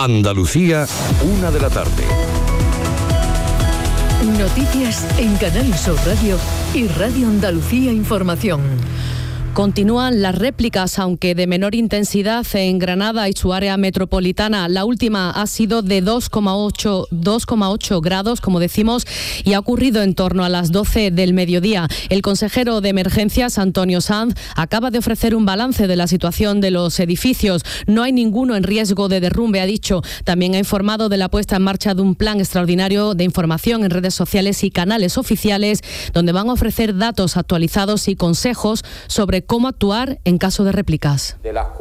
Andalucía, 1:00 p.m. Noticias en Canal Sur Radio y Radio Andalucía Información. Continúan las réplicas, aunque de menor intensidad, en Granada y su área metropolitana. La última ha sido de 2,8 grados, como decimos, y ha ocurrido en torno a las 12 del mediodía. El consejero de Emergencias, Antonio Sanz, acaba de ofrecer un balance de la situación de los edificios. No hay ninguno en riesgo de derrumbe, ha dicho. También ha informado de la puesta en marcha de un plan extraordinario de información en redes sociales y canales oficiales, donde van a ofrecer datos actualizados y consejos sobre cómo actuar en caso de réplicas. De las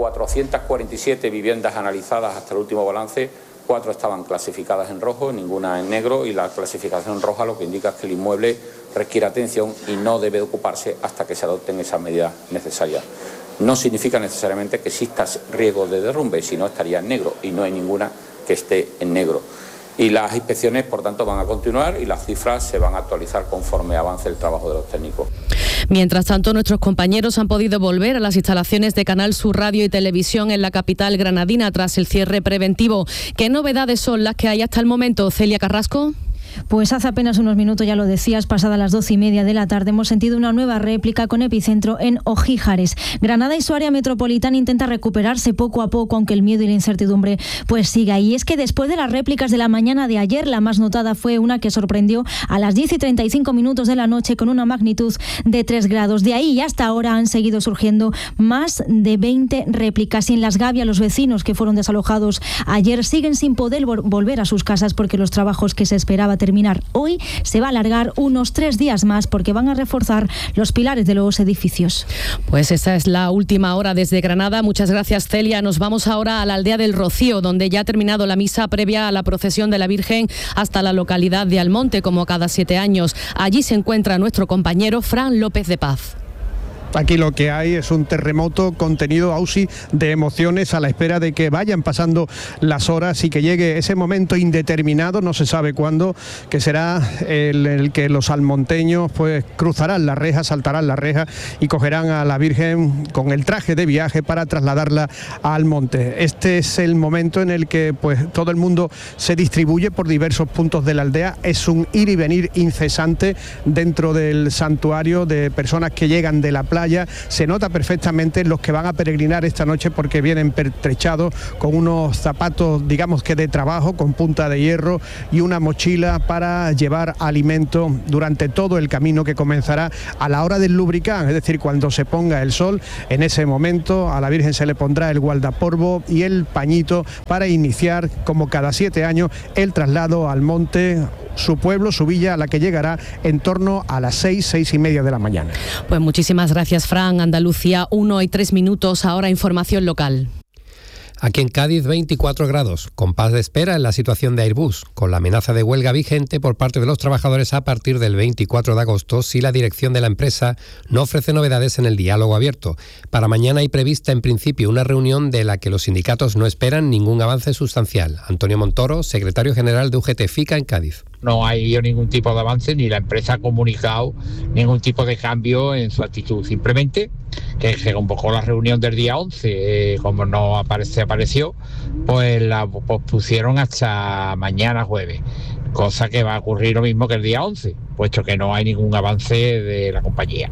447 viviendas analizadas hasta el último balance, 4 estaban clasificadas en rojo, ninguna en negro, y la clasificación roja lo que indica es que el inmueble requiere atención y no debe ocuparse hasta que se adopten esas medidas necesarias. No significa necesariamente que exista riesgo de derrumbe, sino estaría en negro, y no hay ninguna que esté en negro. Y las inspecciones, por tanto, van a continuar y las cifras se van a actualizar conforme avance el trabajo de los técnicos. Mientras tanto, nuestros compañeros han podido volver a las instalaciones de Canal Sur Radio y Televisión en la capital granadina tras el cierre preventivo. ¿Qué novedades son las que hay hasta el momento, Celia Carrasco? Pues hace apenas unos minutos, ya lo decías, pasadas las 12:30 de la tarde, hemos sentido una nueva réplica con epicentro en Ojíjares. Granada y su área metropolitana intenta recuperarse poco a poco, aunque el miedo y la incertidumbre pues siga. Y es que después de las réplicas de la mañana de ayer, la más notada fue una que sorprendió a las 10:35 de la noche con una magnitud de 3 grados. De ahí hasta ahora han seguido surgiendo más de 20 réplicas. Y en Las Gavias, los vecinos que fueron desalojados ayer siguen sin poder volver a sus casas porque los trabajos que se esperaba terminar hoy se va a alargar unos 3 días más porque van a reforzar los pilares de los edificios. Pues esta es la última hora desde Granada. Muchas gracias, Celia. Nos vamos ahora a la aldea del Rocío, donde ya ha terminado la misa previa a la procesión de la Virgen hasta la localidad de Almonte, como cada 7 años. Allí se encuentra nuestro compañero Fran López de Paz. Aquí lo que hay es un terremoto contenido, Ausi, de emociones a la espera de que vayan pasando las horas y que llegue ese momento indeterminado, no se sabe cuándo, que será el que los almonteños pues cruzarán la reja, saltarán la reja y cogerán a la Virgen con el traje de viaje para trasladarla al monte. Este es el momento en el que pues todo el mundo se distribuye por diversos puntos de la aldea. Es un ir y venir incesante dentro del santuario de personas que llegan de la playa. Se nota perfectamente los que van a peregrinar esta noche porque vienen pertrechados con unos zapatos, digamos que de trabajo, con punta de hierro y una mochila para llevar alimento durante todo el camino que comenzará a la hora del lubricán, es decir, cuando se ponga el sol. En ese momento a la Virgen se le pondrá el guardapolvo y el pañito para iniciar, como cada 7 años, el traslado al monte, su pueblo, su villa, a la que llegará en torno a las 6:30 de la mañana. Pues muchísimas gracias, Fran. Andalucía, 1:03, ahora información local. Aquí en Cádiz, 24 grados, compás de espera en la situación de Airbus, con la amenaza de huelga vigente por parte de los trabajadores a partir del 24 de agosto si la dirección de la empresa no ofrece novedades en el diálogo abierto. Para mañana hay prevista en principio una reunión de la que los sindicatos no esperan ningún avance sustancial. Antonio Montoro, secretario general de UGT-FICA en Cádiz. No ha habido ningún tipo de avance, ni la empresa ha comunicado ningún tipo de cambio en su actitud. Simplemente que se convocó la reunión del día 11, como no apareció, pues la pospusieron hasta mañana jueves, cosa que va a ocurrir lo mismo que el día 11, puesto que no hay ningún avance de la compañía.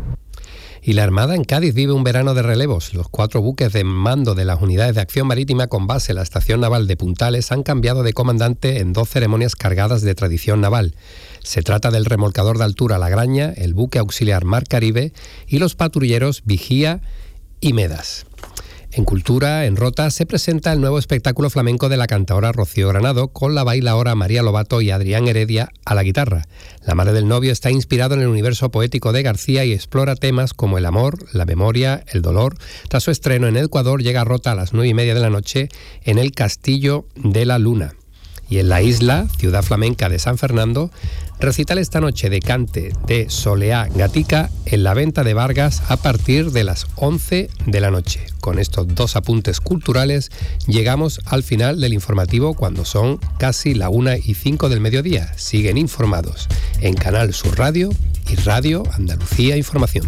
Y la Armada en Cádiz vive un verano de relevos. Los 4 buques de mando de las unidades de acción marítima con base en la estación naval de Puntales han cambiado de comandante en 2 ceremonias cargadas de tradición naval. Se trata del remolcador de altura La Graña, el buque auxiliar Mar Caribe y los patrulleros Vigía y Medas. En Cultura, en Rota, se presenta el nuevo espectáculo flamenco de la cantaora Rocío Granado con la bailaora María Lobato y Adrián Heredia a la guitarra. La madre del novio está inspirado en el universo poético de García y explora temas como el amor, la memoria, el dolor. Tras su estreno en Ecuador, llega a Rota a las 9:30 de la noche en el Castillo de la Luna. Y en la isla, ciudad flamenca de San Fernando, recital esta noche de cante de Soleá Gatica en la Venta de Vargas a partir de las 11 de la noche. Con estos 2 apuntes culturales llegamos al final del informativo cuando son casi la 1:05 del mediodía. Siguen informados en Canal Sur Radio y Radio Andalucía Información.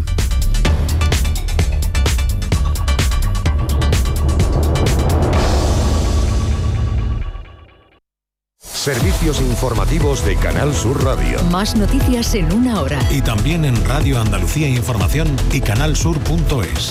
Servicios informativos de Canal Sur Radio. Más noticias en una hora. Y también en Radio Andalucía Información y canalsur.es.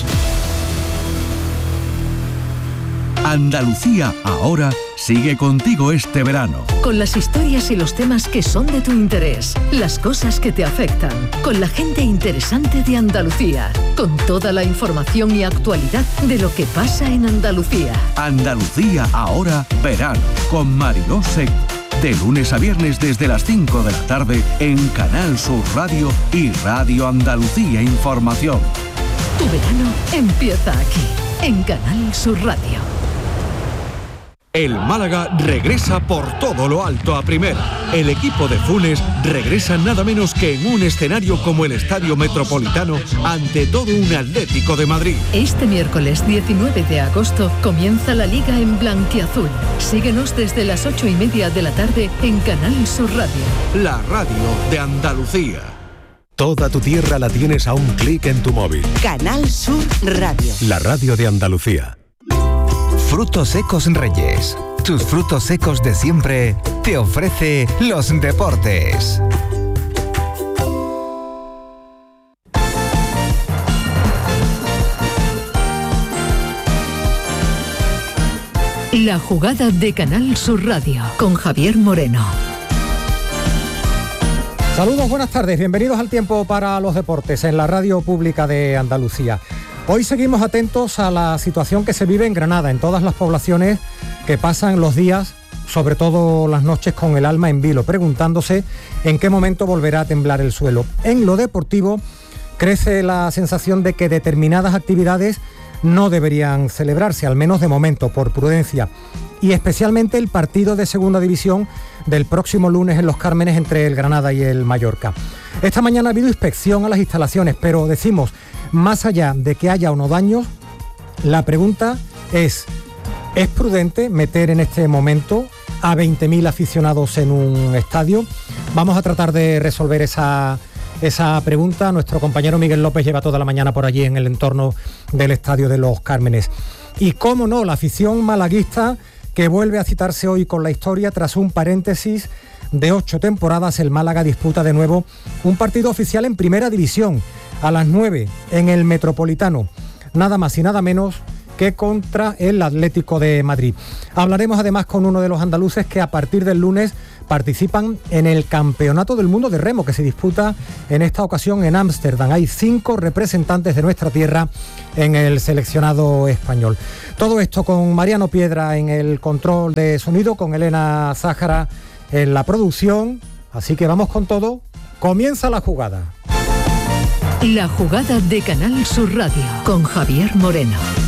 Andalucía Ahora sigue contigo este verano. Con las historias y los temas que son de tu interés, las cosas que te afectan, con la gente interesante de Andalucía, con toda la información y actualidad de lo que pasa en Andalucía. Andalucía Ahora verano, con Mariló Seco. De lunes a viernes desde las 5 de la tarde en Canal Sur Radio y Radio Andalucía Información. Tu verano empieza aquí, en Canal Sur Radio. El Málaga regresa por todo lo alto a primera. El equipo de Funes regresa nada menos que en un escenario como el Estadio Metropolitano ante todo un Atlético de Madrid. Este miércoles 19 de agosto comienza la Liga en blanquiazul. Síguenos desde las 8:30 de la tarde en Canal Sur Radio. La radio de Andalucía. Toda tu tierra la tienes a un clic en tu móvil. Canal Sur Radio. La radio de Andalucía. Frutos Secos Reyes. Tus frutos secos de siempre te ofrece los deportes. La jugada de Canal Sur Radio con Javier Moreno. Saludos, buenas tardes, bienvenidos al tiempo para los deportes en la radio pública de Andalucía. Hoy seguimos atentos a la situación que se vive en Granada, en todas las poblaciones que pasan los días, sobre todo las noches, con el alma en vilo, preguntándose en qué momento volverá a temblar el suelo. En lo deportivo crece la sensación de que determinadas actividades no deberían celebrarse, al menos de momento, por prudencia, y especialmente el partido de segunda división del próximo lunes en Los Cármenes entre el Granada y el Mallorca. Esta mañana ha habido inspección a las instalaciones, pero decimos, más allá de que haya o no daños, la pregunta ¿es prudente meter en este momento a 20.000 aficionados en un estadio? Vamos a tratar de resolver esa pregunta. Nuestro compañero Miguel López lleva toda la mañana por allí en el entorno del estadio de Los Cármenes. Y cómo no, la afición malaguista, que vuelve a citarse hoy con la historia tras un paréntesis de 8 temporadas. El Málaga disputa de nuevo un partido oficial en Primera División a las 9 en el Metropolitano, nada más y nada menos que contra el Atlético de Madrid. Hablaremos además con uno de los andaluces que a partir del lunes participan en el Campeonato del Mundo de Remo, que se disputa en esta ocasión en Ámsterdam. Hay 5 representantes de nuestra tierra en el seleccionado español. Todo esto con Mariano Piedra en el control de sonido, con Elena Zájara en la producción. Así que vamos con todo. Comienza la jugada. La jugada de Canal Sur Radio con Javier Moreno.